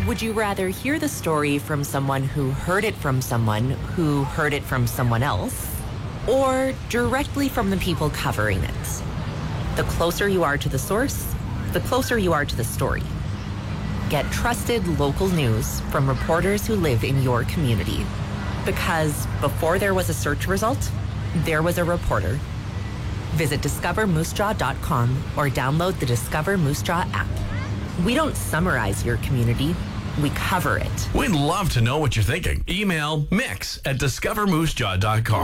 Would you rather hear the story from someone who heard it from someone who heard it from someone else, or directly from the people covering it? The closer you are to the source, the closer you are to the story. Get trusted local news from reporters who live in your community. Because before there was a search result, there was a reporter. Visit discovermoosejaw.com or download the Discover Moose Jaw app. We don't summarize your community, we cover it. We'd love to know what you're thinking. Email mix@discovermoosejaw.com.